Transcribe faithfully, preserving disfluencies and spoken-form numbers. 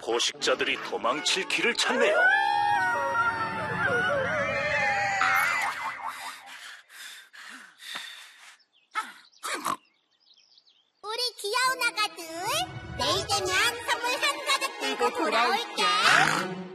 포식자들이 도망칠 길을 찾네요. 우리 귀여운 아가들, 내일 되면 선물 한가득 들고 돌아올게.